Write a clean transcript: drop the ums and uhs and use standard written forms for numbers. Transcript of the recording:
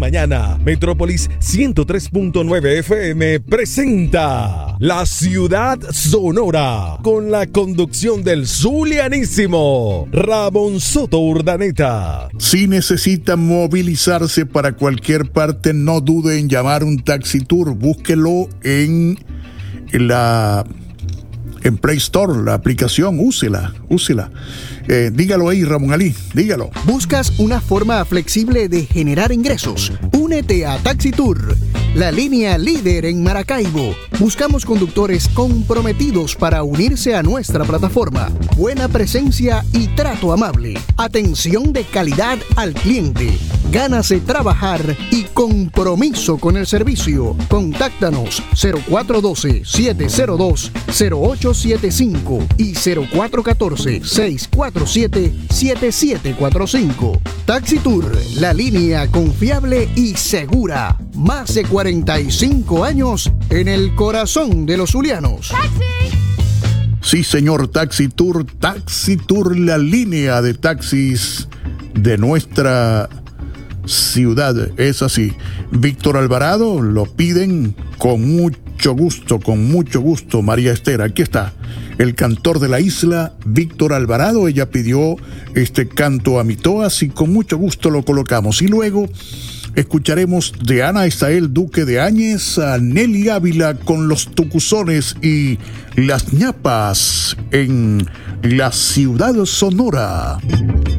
Mañana, Metrópolis 103.9 FM presenta La Ciudad Sonora con la conducción del zulianísimo Ramón Soto Urdaneta. Si necesita movilizarse para cualquier parte, no dude en llamar un Taxi Tour. Búsquelo en Play Store, la aplicación, úsela. Dígalo ahí, Ramón Ali, dígalo. ¿Buscas una forma flexible de generar ingresos? Únete a Taxi Tour, la línea líder en Maracaibo. Buscamos conductores comprometidos para unirse a nuestra plataforma. Buena presencia y trato amable. Atención de calidad al cliente. Ganas de trabajar y compromiso con el servicio. Contáctanos 0412-702-0875 y 0414-647-7745. Taxi Tour, la línea confiable y segura. Más de 45 años en el corazón de los zulianos. ¡Taxi! Sí, señor, Taxi Tour, la línea de taxis de nuestra ciudad. Es así. Víctor Alvarado lo piden con mucho gusto. María Esther, aquí está. El cantor de la isla, Víctor Alvarado. Ella pidió este canto a Mitoas y con mucho gusto lo colocamos. Y luego escucharemos de Ana Estael Duque de Áñez a Nelly Ávila con los tucuzones y las ñapas en la Ciudad Sonora.